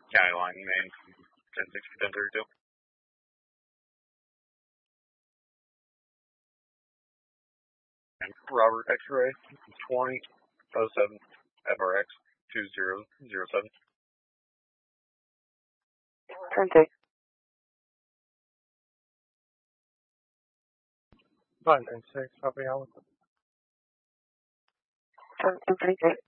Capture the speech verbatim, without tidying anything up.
County line, Maine, ten sixty, ten thirty-two. And Robert X-ray, twenty oh seven F R X two zero zero seven. Turn two. Five nine six, copy Alan. Turn two three two.